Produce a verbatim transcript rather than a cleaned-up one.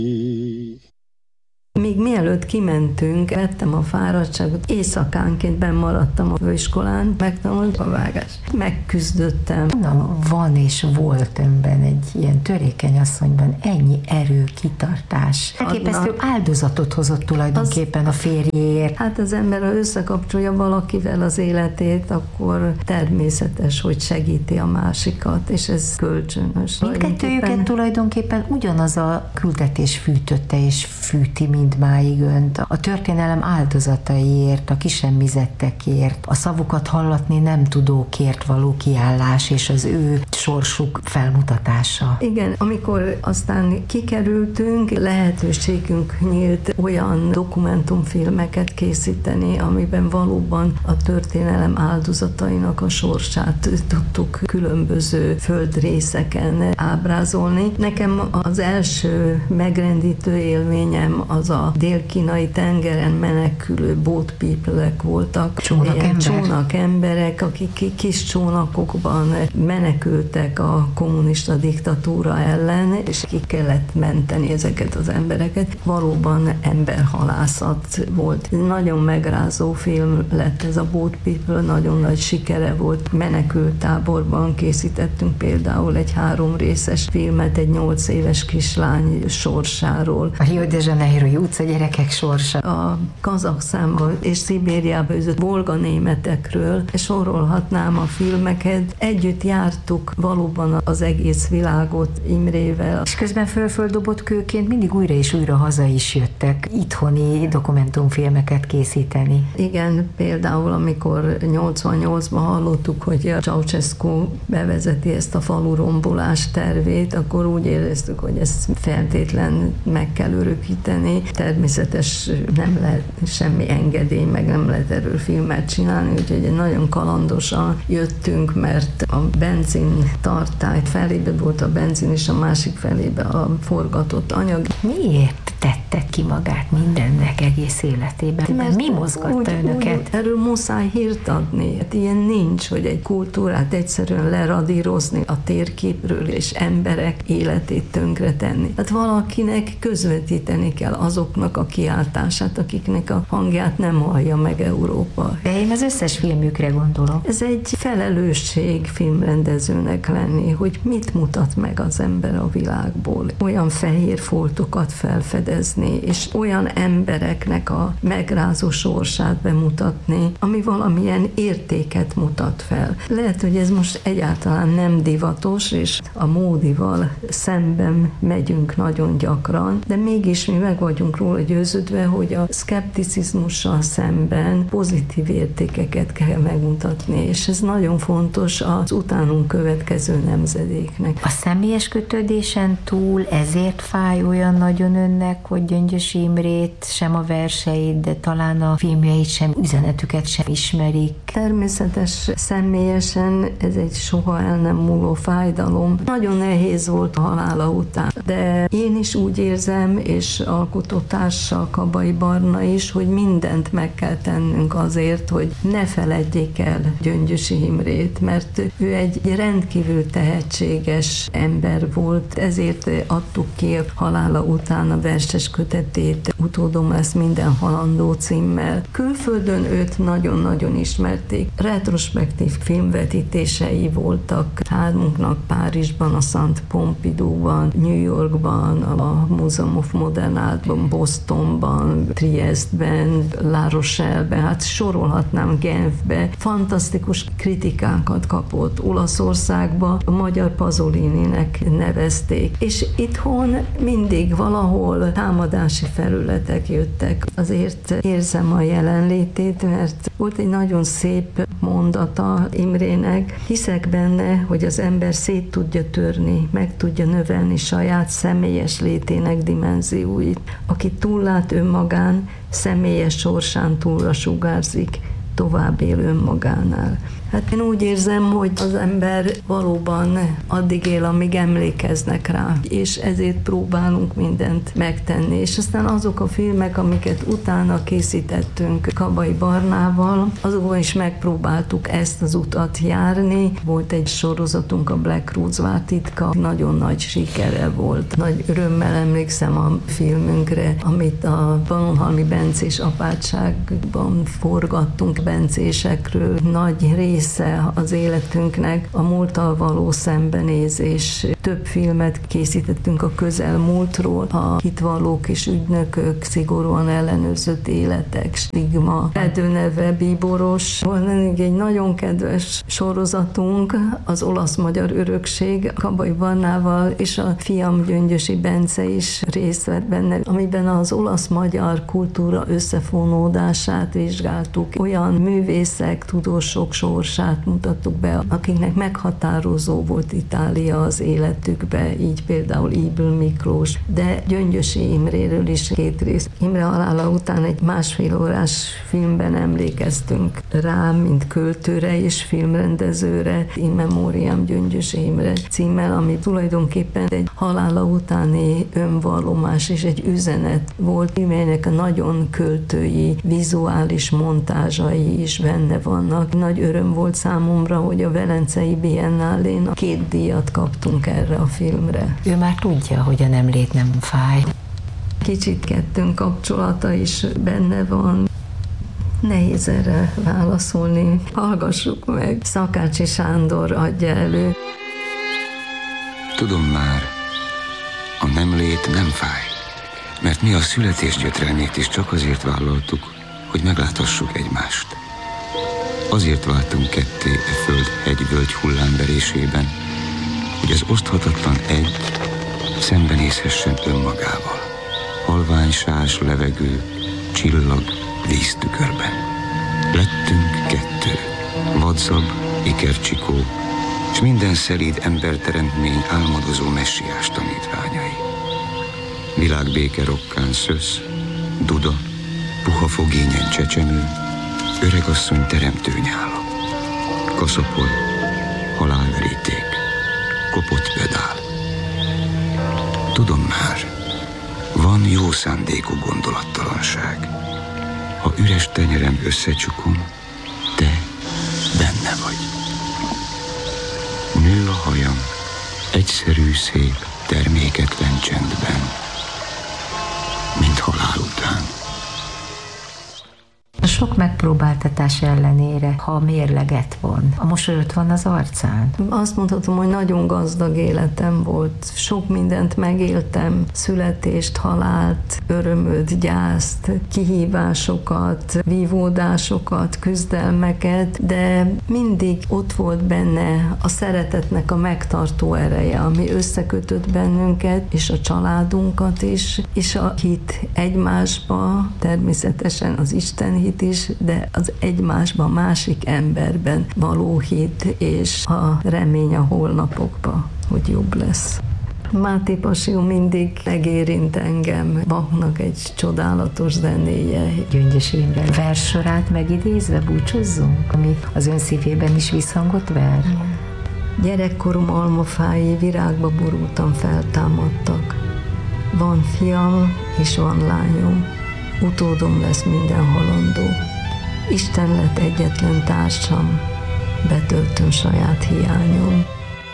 Még mielőtt kimentünk, vettem a fáradtságot, éjszakánként bennmaradtam a főiskolán, megtanultam a vágást. Megküzdöttem. Na, van és volt önben egy ilyen törékeny asszonyban ennyi erő, kitartás. Elképesztő áldozatot hozott tulajdonképpen az, a férjéért. Hát az ember, ha összekapcsolja valakivel az életét, akkor természetes, hogy segíti a másikat, és ez kölcsönös. Mindkettőjüket tulajdonképpen ugyanaz a küldetés fűtötte és fűti mindmáig önt. A történelem áldozataiért, a kisemmizettekért, a szavukat hallatni nem tudókért való kiállás és az ő sorsuk felmutatása. Igen, amikor aztán kikerültünk, lehetőségünk nyílt olyan dokumentumfilmeket készíteni, amiben valóban a történelem áldozatainak a sorsát tudtuk különböző földrészeken ábrázolni. Nekem az első megrendítő élményem az a dél-kínai tengeren menekülő boat people-ek voltak. Csónakember. Csónakemberek, akik kis csónakokban menekültek a kommunista diktatúra ellen, és ki kellett menteni ezeket az embereket. Valóban emberhalászat volt. Nagyon megrázó film lett ez a Boat People, nagyon nagy sikere volt. Menekültáborban készítettünk például egy három részes filmet egy nyolc éves kislány sorsáról. A Rio de Janeiro-i utca gyerekek sorsa. A Kazaksztánban és Szibériába üzött bolga németekről, sorolhatnám a filmeket. Együtt jártuk valóban az egész világot Imrével. És közben fölföldobott kőként mindig újra és újra haza is jöttek itthoni dokumentumfilmeket készíteni. Igen, például amikor nyolcvannyolcban hallottuk, hogy a Ceausescu bevezeti ezt a falurombolás tervét, akkor úgy éreztük, hogy ezt feltétlen meg kell örökíteni. Természetes nem lehet semmi engedély, meg nem lehet erről filmet csinálni, úgyhogy nagyon kalandosan jöttünk, mert a benzin tartály felébe volt a benzin, és a másik felébe a forgatott anyag. Miért tette ki magát mindennek egész életében? Mert mi mozgatta úgy, önöket? Úgy, erről muszáj hírt adni. Hát ilyen nincs, hogy egy kultúrát egyszerűen leradírozni a térképről, és emberek életét tönkretenni. Hát valakinek közvetíteni kell azoknak a kiáltását, akiknek a hangját nem hallja meg Európa. De én az összes filmükre gondolom. Ez egy felelősség filmrendezőnek lenni, hogy mit mutat meg az ember a világból. Olyan fehér foltokat felfedezni, és olyan embereknek a megrázó sorsát bemutatni, ami valamilyen értéket mutat fel. Lehet, hogy ez most egyáltalán nem divatos, és a módival szemben megyünk nagyon gyakran, de mégis mi meg vagyunk róla győződve, hogy a szkepticizmussal szemben pozitív értékeket kell megmutatni, és ez nagyon fontos az utánunk következő nemzedéknek. A személyes kötődésen túl ezért fáj olyan nagyon önnek, hogy Gyöngyös Imrét, sem a verseit, de talán a filmjeit sem, üzenetüket sem ismerik. Természetes, személyesen ez egy soha el nem múló fájdalom. Nagyon nehéz volt a halála után, de én is úgy érzem, és alkotótársa Kabai Barna is, hogy mindent meg kell tennünk azért, hogy ne feledjék el Gyöngyösi Imrét, mert ő egy rendkívül tehetséges ember volt, ezért adtuk ki a halála után a verses kötetét, Utódom lesz minden halandó címmel. Külföldön őt nagyon-nagyon ismerték. Retrospektív filmvetítései voltak hármunknak Párizsban, a Szent Pompidouban, New Yorkban, a Museum of Modern Artban, Bostonban, Triestben, La Rochelle-ben, hát sorolhatnám, Genfbe. Fantasztikus kritikákat kapott. Olaszországba a magyar Pasolininek nevezték. És itthon mindig valahol támadási felületek jöttek. Azért érzem a jelenlétét, mert volt egy nagyon szép mondata Imrének. Hiszek benne, hogy az ember szét tudja törni, meg tudja növelni saját személyes létének dimenzióit. Aki túllát önmagán, személyes sorsán túlra sugárzik, tovább él önmagánál. Hát én úgy érzem, hogy az ember valóban addig él, amíg emlékeznek rá, és ezért próbálunk mindent megtenni. És aztán azok a filmek, amiket utána készítettünk Kabay Barnával, azokban is megpróbáltuk ezt az utat járni. Volt egy sorozatunk, a Black Rose Vár titka, nagyon nagy sikere volt. Nagy örömmel emlékszem a filmünkre, amit a Pannonhalmi bencés apátságban forgattunk, bencésekről. Nagy része az életünknek a múlttal való szembenézés. Több filmet készítettünk a közelmúltról, a hitvallók és ügynökök, szigorúan ellenőrzött életek, stigma, redőneve, bíboros. Volt egy nagyon kedves sorozatunk, az olasz-magyar örökség, Kabay Barnával, és a fiam Gyöngyösi Bence is részt vett benne, amiben az olasz-magyar kultúra összefonódását vizsgáltuk. Olyan művészek, tudósok sorsát mutattuk be, akiknek meghatározó volt Itália az életükbe, így például Ybl Miklós, de Gyöngyösi Imréről is két rész. Imre halála után egy másfél órás filmben emlékeztünk rá, mint költőre és filmrendezőre, In Memoriam Gyöngyösi Imre címmel, ami tulajdonképpen egy halála utáni önvallomás és egy üzenet volt, melynek a nagyon költői, vizuális montázsai is benne vannak. Nagy öröm volt számomra, hogy a Velencei Biennálén két díjat kaptunk erre a filmre. Ő már tudja, hogy a nemlét nem fáj. Kicsit kettőnk kapcsolata is benne van. Nehéz erre válaszolni. Hallgassuk meg. Szakácsi Sándor adja elő. Tudom már, a nemlét nem fáj, mert mi a születés gyötrelmét is csak azért vállaltuk, hogy megláthassuk egymást. Azért váltunk ketté e föld hegy-völgy hullámverésében, hogy az oszthatatlan egy szembenézhessen önmagával. Halvány sás levegő, csillag, víztükörben. Lettünk kettő, vadzab, ikercsikó, és minden szelíd emberteremtmény álmodozó messiás tanítványai. Világbéke rokkán szösz, duda, puha fogényen csecsemő, öregasszony teremtő nyála. Kaszapol, halálveríték, kopott pedál. Tudom már, van jó szándékú gondolattalanság. Ha üres tenyerem összecsukom, te benne vagy. Nő a hajam, egyszerű, szép, terméketlen csendben, mint halál után. A sok megpróbáltatás ellenére, ha mérleget von, a mosolyot van az arcán? Azt mondhatom, hogy nagyon gazdag életem volt. Sok mindent megéltem, születést, halált, örömöt, gyászt, kihívásokat, vívódásokat, küzdelmeket, de mindig ott volt benne a szeretetnek a megtartó ereje, ami összekötött bennünket, és a családunkat is, és a hit egymásba, természetesen az Isten hit is, de az egymásban, másik emberben való hit, és a remény a holnapokba, hogy jobb lesz. Máté Passió mindig megérint engem, Bachnak egy csodálatos zenéje. Gyöngyösi Imre verssorát megidézve búcsúzzunk, ami az ön szívében is visszhangot ver? Gyerekkorom almafái virágba borultan feltámadtak. Van fiam és van lányom, utódom lesz minden halandó. Isten lett egyetlen társam, betöltöm saját hiányom.